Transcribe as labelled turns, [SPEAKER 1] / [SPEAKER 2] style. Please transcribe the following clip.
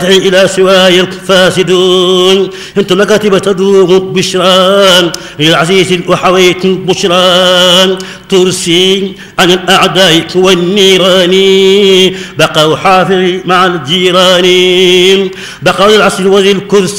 [SPEAKER 1] إلى سواي الفاسدون انت مكاتب تدوم بشران للعزيز وحويت بشران ترسي عن الأعداء والنيران بقوا حافظي مع الجيران بقوا العسل وذي الكرسي